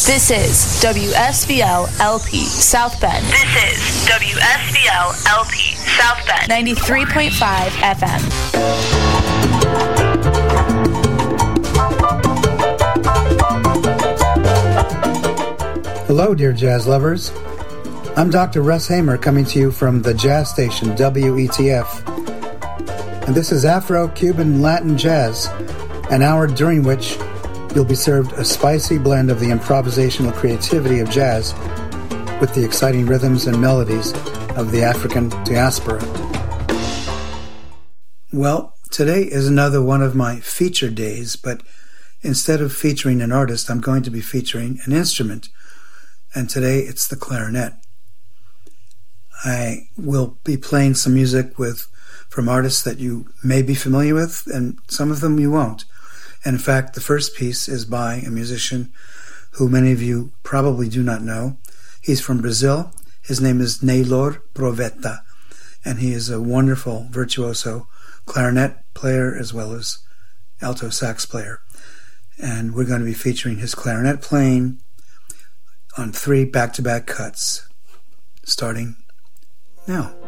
This is WSBL LP South Bend. This is WSBL LP South Bend. 93.5 FM. Hello, dear jazz lovers. I'm Dr. Russ Hamer coming to you from the jazz station WETF. And this is Afro-Cuban Latin Jazz, an hour during which you'll be served a spicy blend of the improvisational creativity of jazz with the exciting rhythms and melodies of the African diaspora. Well, today is another one of my feature days, but instead of featuring an artist, I'm going to be featuring an instrument. And today it's the clarinet. I will be playing some music from artists that you may be familiar with, and some of them you won't. And in fact, the first piece is by a musician who many of you probably do not know. He's from Brazil. His name is Neylor Proveta, and he is a wonderful virtuoso clarinet player as well as alto sax player. And we're going to be featuring his clarinet playing on 3 back-to-back cuts, starting now.